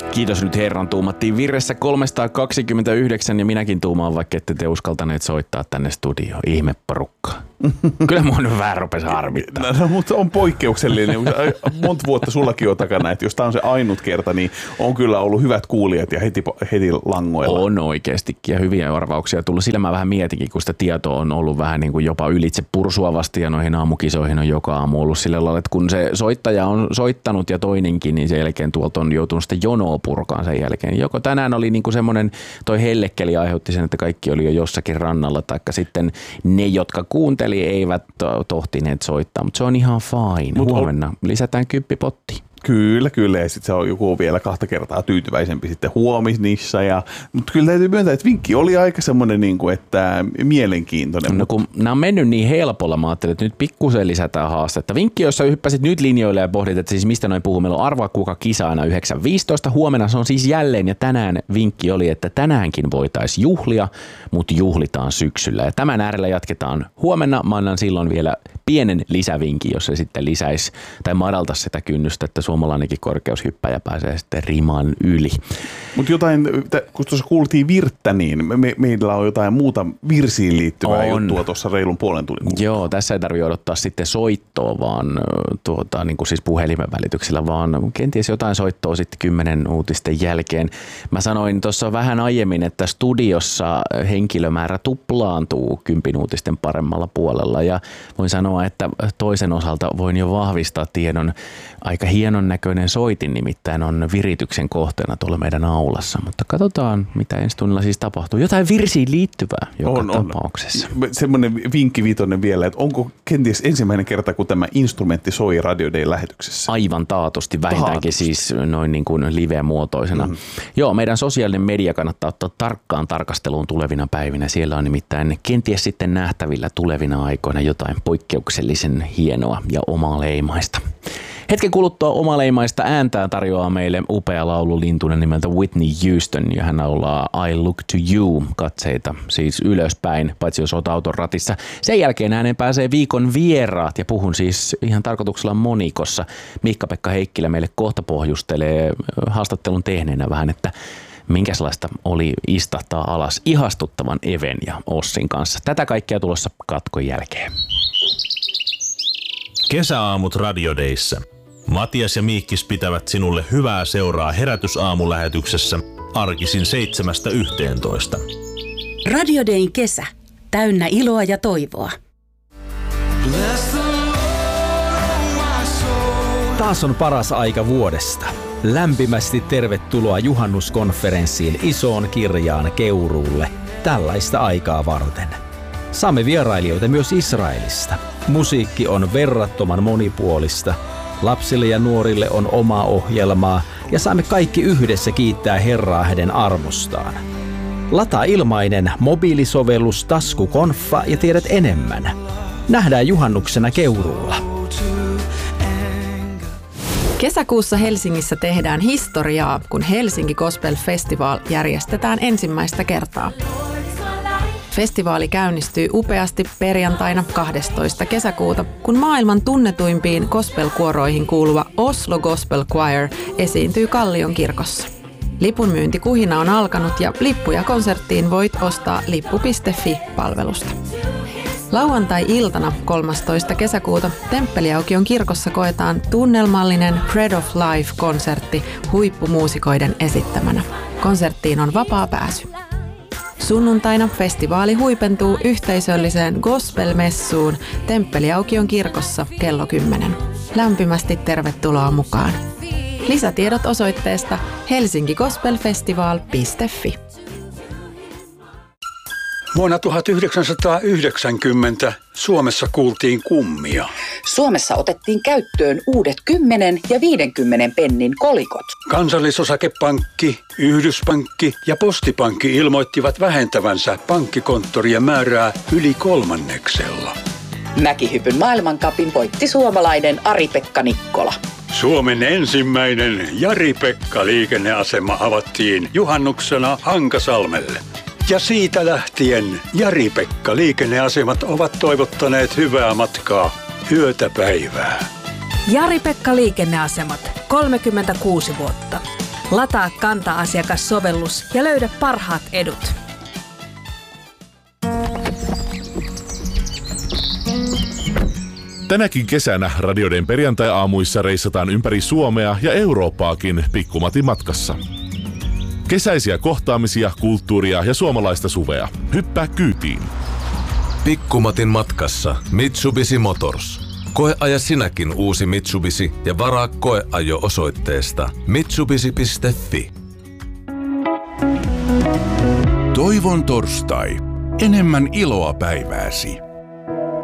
Kiitos nyt herran, tuumattiin virressä 329 ja minäkin tuumaan, vaikka ette te uskaltaneet soittaa tänne studioon. Ihme porukka. Kyllä mun nyt vähän rupesi harmittaa. No, mutta on poikkeuksellinen. Monta vuotta sullakin on takana, että jos tämä on se ainut kerta, niin on kyllä ollut hyvät kuulijat ja heti langoilla. On oikeastikin ja hyviä arvauksia tullut. Sillä mä vähän mietinkin, kun sitä tietoa on ollut vähän niin kuin jopa ylitse pursuavasti ja noihin aamukisoihin on joka aamu ollut sillä lailla, että kun se soittaja on soittanut ja toinenkin, niin sen jälkeen tuolta on joutunut sitä jonoa purkaan sen jälkeen. Joko tänään oli niin kuin semmoinen, toi hellekkeli aiheutti sen, että kaikki oli jo jossakin rannalla, taikka sitten ne, jotka kuunteli, eivät tohtineet soittaa, mutta se on ihan fine. Huomenna lisätään 10 pottiin. Kyllä, ja sitten se on joku vielä 2 kertaa tyytyväisempi sitten huomisissa. Mutta kyllä täytyy myöntää, että vinkki oli aika semmoinen, niin kuin, että mielenkiintoinen. No kun nämä on mennyt niin helpolla, mä ajattelin, että nyt pikkusen lisätään haastetta. Vinkki, jossa hyppäsit nyt linjoille ja pohdit, että siis mistä noin puhuu. Meillä on Arvaa kuka kisa aina 9.15. Huomenna se on siis jälleen, ja tänään vinkki oli, että tänäänkin voitaisiin juhlia, mutta juhlitaan syksyllä. Ja tämän äärellä jatketaan huomenna. Mä annan silloin vielä pienen lisävinkin, jos se sitten lisäisi tai madaltaisi sitä kynnystä, että suomalainenkin korkeushyppäjä pääsee sitten riman yli. Mutta jotain, kun tuossa kuultiin virttä, niin meillä on jotain muuta virsiin liittyvää juttua tuossa reilun puolen tunnin kuluttua. Joo, tässä ei tarvitse odottaa sitten soittoa, vaan niin kuin siis puhelimen välityksellä, vaan kenties jotain soittoa sitten 10 uutisten jälkeen. Mä sanoin tuossa vähän aiemmin, että studiossa henkilömäärä tuplaantuu 10 uutisten paremmalla puolella, ja voin sanoa, että toisen osalta voin jo vahvistaa tiedon. Aika hienon näköinen soitin nimittäin on virityksen kohteena tuolla meidän aulassa, mutta katsotaan, mitä ensi tunnilla siis tapahtuu. Jotain virsiin liittyvää joka tapauksessa. Semmoinen vinkki viitoinen vielä, että onko kenties ensimmäinen kerta, kun tämä instrumentti soi Radio Day -lähetyksessä? Aivan taatusti, vähintäänkin siis noin niin kuin live-muotoisena. Joo, meidän sosiaalinen media kannattaa ottaa tarkkaan tarkasteluun tulevina päivinä. Siellä on nimittäin kenties sitten nähtävillä tulevina aikoina jotain poikkeuksellisen hienoa ja omaleimaista. Hetken kuluttua omaleimaista ääntää tarjoaa meille upea laululintunen nimeltä Whitney Houston, ja hän laulaa I Look to You -katseita, siis ylöspäin, paitsi jos olet auton ratissa. Sen jälkeen ääneen pääsee viikon vieraat, ja puhun siis ihan tarkoituksella monikossa. Miikka-Pekka Heikkilä meille kohta pohjustelee haastattelun tehneenä vähän, että minkälaista oli istahtaa alas ihastuttavan Even ja Ossin kanssa. Tätä kaikkea tulossa katkon jälkeen. Kesäaamut Radio Dayssä. Matias ja Miikkis pitävät sinulle hyvää seuraa herätysaamulähetyksessä arkisin 7–11. Radio Dayn kesä. Täynnä iloa ja toivoa. Taas on paras aika vuodesta. Lämpimästi tervetuloa juhannuskonferenssiin Isoon Kirjaan Keuruulle tällaista aikaa varten. Saamme vierailijoita myös Israelista. Musiikki on verrattoman monipuolista. Lapsille ja nuorille on omaa ohjelmaa ja saamme kaikki yhdessä kiittää Herraa hänen armostaan. Lataa ilmainen mobiilisovellus Taskukonfa ja tiedät enemmän. Nähdään juhannuksena Keuruulla. Kesäkuussa Helsingissä tehdään historiaa, kun Helsinki Gospel Festival järjestetään ensimmäistä kertaa. Festivaali käynnistyy upeasti perjantaina 12. kesäkuuta, kun maailman tunnetuimpiin gospel-kuoroihin kuuluva Oslo Gospel Choir esiintyy Kallion kirkossa. Lipunmyyntikuhina on alkanut ja lippuja konserttiin voit ostaa lippu.fi-palvelusta. Lauantai-iltana 13. kesäkuuta Temppeliaukion kirkossa koetaan tunnelmallinen Bread of Life-konsertti huippumuusikoiden esittämänä. Konserttiin on vapaa pääsy. Sunnuntaina festivaali huipentuu yhteisölliseen gospel-messuun Temppeliaukion kirkossa kello 10. Lämpimästi tervetuloa mukaan. Lisätiedot osoitteesta helsinkigospelfestival.fi. Vuonna 1990 Suomessa kuultiin kummia. Suomessa otettiin käyttöön uudet 10 ja 50 pennin kolikot. Kansallisosakepankki, Yhdyspankki ja Postipankki ilmoittivat vähentävänsä pankkikonttorien määrää yli 1/3. Mäkihypyn maailmancupin voitti suomalainen Ari-Pekka Nikkola. Suomen ensimmäinen Jari-Pekka liikenneasema avattiin juhannuksena Hankasalmelle. Ja siitä lähtien Jari-Pekka liikenneasemat ovat toivottaneet hyvää matkaa yötä päivää. Jari-Pekka liikenneasemat, 36 vuotta. Lataa Kanta-asiakassovellus ja löydä parhaat edut. Tänäkin kesänä Radioiden perjantai-aamuissa reissataan ympäri Suomea ja Eurooppaakin Pikkumatin matkassa. Kesäisiä kohtaamisia, kulttuuria ja suomalaista suvea. Hyppää kyytiin. Pikkumatin matkassa Mitsubishi Motors. Koeaja sinäkin uusi Mitsubishi ja varaa koeajo osoitteesta mitsubishi.fi. Toivon torstai. Enemmän iloa päivääsi.